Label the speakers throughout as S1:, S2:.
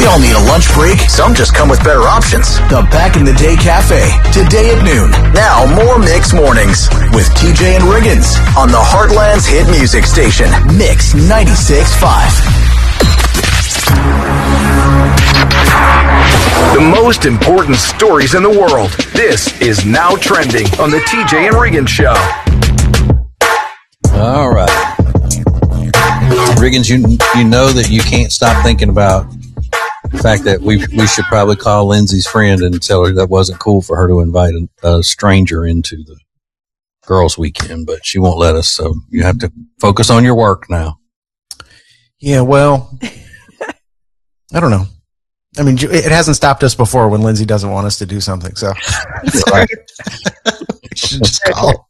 S1: all need a lunch break. Some just come with better options. The Back in the Day Cafe, today at noon. Now, more Mix Mornings with TJ and Riggins on the Heartland's hit music station, Mix 96.5. The most important stories in the world. This is Now Trending on the TJ and Riggins Show.
S2: All right. Riggins, you know that you can't stop thinking about the fact that we should probably call Lindsay's friend and tell her that wasn't cool for her to invite a stranger into the girls' weekend, but she won't let us, so you have to focus on your work now.
S3: Yeah, well, I don't know. I mean, it hasn't stopped us before when Lindsay doesn't want us to do something, so we should just call.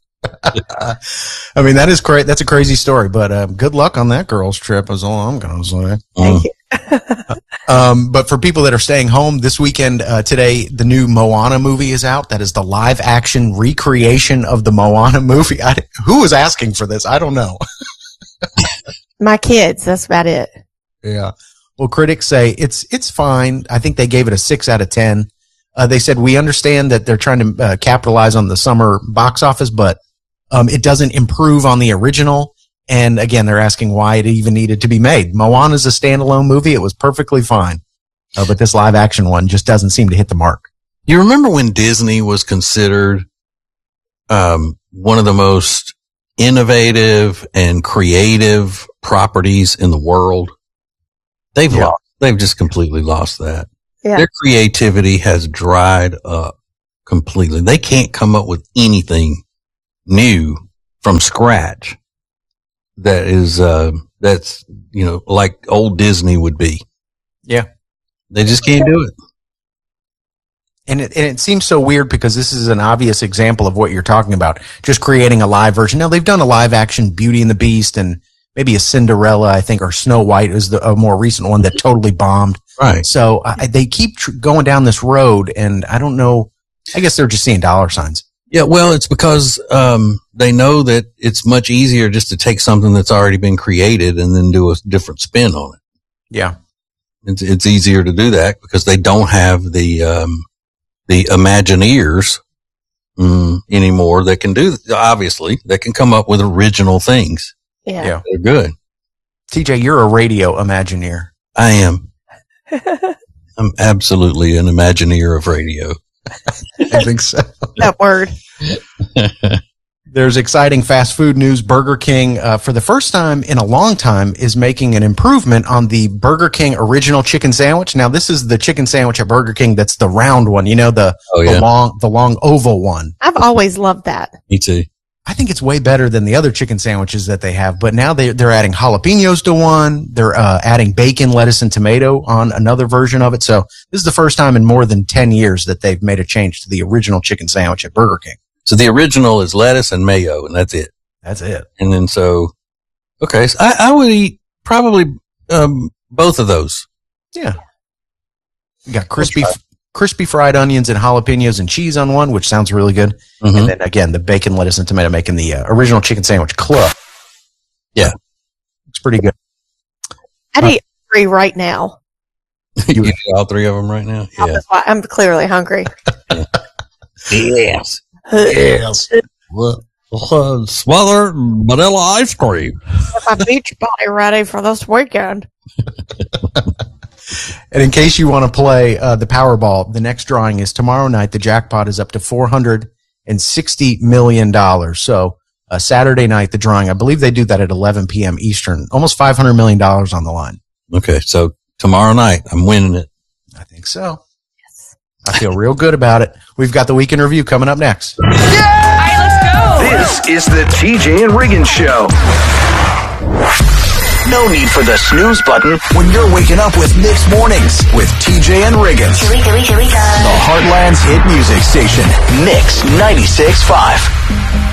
S3: I mean, that is great. That's a crazy story, but good luck on that girls' trip is all I'm going to say.
S4: Thank you.
S3: But for people that are staying home this weekend, today, the new Moana movie is out. That is the live action recreation of the Moana movie. Who was asking for this? I don't know.
S4: My kids, that's about it.
S3: Yeah. Well, critics say it's fine. I think they gave it a 6 out of 10. They said, we understand that they're trying to capitalize on the summer box office, but it doesn't improve on the original. And again, they're asking why it even needed to be made. Moana is a standalone movie. It was perfectly fine. But this live action one just doesn't seem to hit the mark.
S2: You remember when Disney was considered one of the most innovative and creative properties in the world? They've just completely lost that.
S4: Yeah.
S2: Their creativity has dried up completely. They can't come up with anything new from scratch that is, that's, like old Disney would be.
S3: Yeah.
S2: They just can't do it.
S3: And it seems so weird because this is an obvious example of what you're talking about. Just creating a live version. Now, they've done a live action Beauty and the Beast and maybe a Cinderella, I think, or Snow White is a more recent one that totally bombed.
S2: Right.
S3: So they keep going down this road, and I don't know. I guess they're just seeing dollar signs.
S2: Yeah, well, it's because they know that it's much easier just to take something that's already been created and then do a different spin on it.
S3: Yeah.
S2: It's easier to do that because they don't have the Imagineers anymore that can do, obviously, that can come up with original things.
S4: Yeah.
S2: They're good.
S3: TJ, you're a radio Imagineer.
S2: I am. I'm absolutely an Imagineer of radio.
S3: I think so.
S4: That word.
S3: There's exciting fast food news. Burger King, for the first time in a long time, is making an improvement on the Burger King original chicken sandwich. Now, this is the chicken sandwich at Burger King that's the round one, the long oval one.
S4: I've always loved that.
S2: Me too.
S3: I think it's way better than the other chicken sandwiches that they have, but now they're adding jalapenos to one. They're adding bacon, lettuce, and tomato on another version of it. So this is the first time in more than 10 years that they've made a change to the original chicken sandwich at Burger King.
S2: So the original is lettuce and mayo, and that's it.
S3: That's it.
S2: And then so I would eat probably both of those.
S3: Yeah. You got crispy fried onions and jalapenos and cheese on one, which sounds really good. Mm-hmm. And then again, the bacon, lettuce, and tomato making the original chicken sandwich club.
S2: Yeah.
S3: It's pretty good.
S4: I'd eat 3 right now.
S2: You eat all 3 of them right now? Yeah.
S4: I'm clearly hungry.
S2: Yes.
S3: Yes.
S2: Smothered vanilla ice cream.
S4: My beach body ready for this weekend.
S3: And in case you want to play the Powerball, the next drawing is tomorrow night. The jackpot is up to $460 million. So Saturday night, the drawing, I believe they do that at 11 p.m. Eastern. Almost $500 million on the line.
S2: Okay, so tomorrow night, I'm winning it.
S3: I think so. Yes. I feel real good about it. We've got the Weekend Review coming up next.
S1: Yeah! All right, let's go! This is the TJ and Riggins Show. No need for the snooze button when you're waking up with Mix Mornings with TJ and Riggins.
S5: Here we go.
S1: The Heartland's hit music station, Mix 96.5.